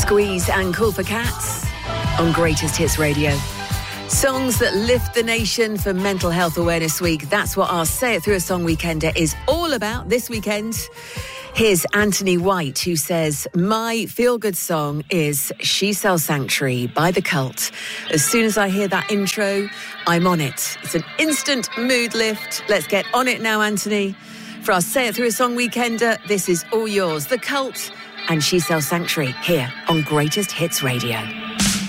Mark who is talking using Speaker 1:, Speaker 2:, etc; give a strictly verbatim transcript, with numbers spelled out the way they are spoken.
Speaker 1: Squeeze and Cool for Cats on Greatest Hits Radio. Songs that lift the nation for Mental Health Awareness Week. That's what our Say It Through a Song Weekender is all about this weekend. Here's Anthony White, who says, my feel-good song is She Sells Sanctuary by The Cult. As soon as I hear that intro, I'm on it. It's an instant mood lift. Let's get on it now, Anthony. For our Say It Through a Song Weekender, this is all yours. The Cult and She Sells Sanctuary here on Greatest Hits Radio.